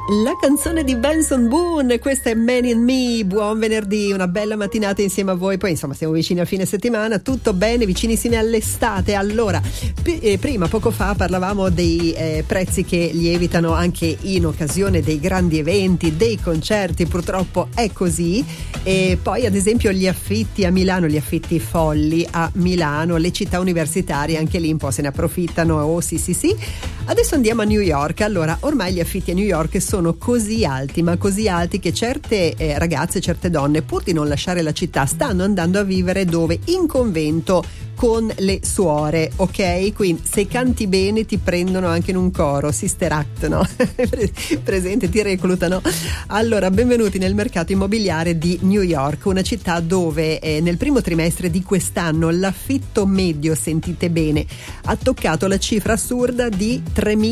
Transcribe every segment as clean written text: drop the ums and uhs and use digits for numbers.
La canzone di Benson Boone, questa è Man in Me. Buon venerdì, una bella mattinata insieme a voi. Poi insomma siamo vicini al fine settimana, tutto bene, vicinissimi all'estate. Allora, prima, poco fa, parlavamo dei prezzi che lievitano anche in occasione dei grandi eventi, dei concerti. Purtroppo è così. E poi ad esempio gli affitti a Milano, gli affitti folli a Milano, le città universitarie anche lì un po' se ne approfittano. Oh sì. Adesso andiamo a New York. Allora, ormai gli affitti a New York sono così alti, ma così alti che certe ragazze, certe donne, pur di non lasciare la città, stanno andando a vivere dove? In convento con le suore, ok? Quindi se canti bene ti prendono anche in un coro, Sister Act, no? Presente, ti reclutano. Allora, benvenuti nel mercato immobiliare di New York, una città dove nel primo trimestre di quest'anno l'affitto medio, sentite bene, ha toccato la cifra assurda di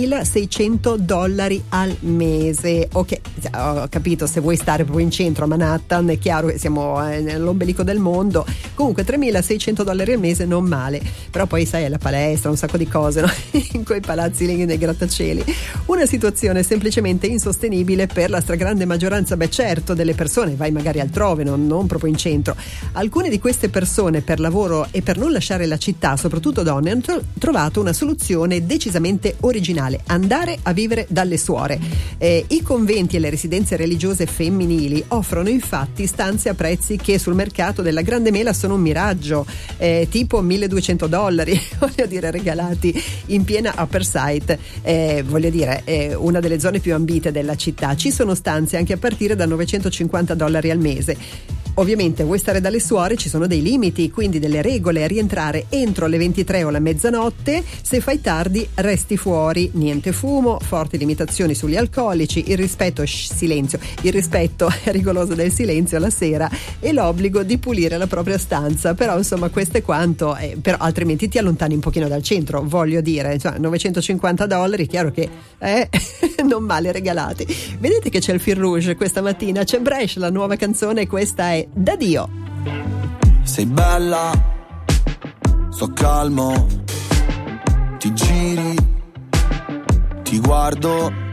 $3.600 al mese. Ok, ho capito, se vuoi stare proprio in centro a Manhattan è chiaro che siamo nell'ombelico del mondo. Comunque $3.600 al mese non male, però poi sai, è la palestra, un sacco di cose, no? In quei palazzi lì nei grattacieli, una situazione semplicemente insostenibile per la stragrande maggioranza, certo, delle persone. Vai magari altrove, non proprio in centro. Alcune di queste persone, per lavoro e per non lasciare la città, soprattutto donne, hanno trovato una soluzione decisamente originale: andare a vivere dalle suore. I conventi e le residenze religiose femminili offrono infatti stanze a prezzi che sul mercato della grande mela sono un miraggio, tipo $1.200, voglio dire, regalati in piena Upper Site, voglio dire, una delle zone più ambite della città. Ci sono stanze anche a partire da $950 al mese. Ovviamente vuoi stare dalle suore, ci sono dei limiti, quindi delle regole: rientrare entro le 23 o la mezzanotte, se fai tardi resti fuori, niente fumo, forti limitazioni sugli alcolici, il rispetto rigoroso del silenzio la sera e l'obbligo di pulire la propria stanza. Però insomma questo è quanto, però altrimenti ti allontani un pochino dal centro, voglio dire, insomma, $950, chiaro che non male regalati. Vedete che c'è il fil rouge questa mattina, c'è Bresh, la nuova canzone, questa è Da Dio. Sei bella, sto calmo, ti giri, ti guardo,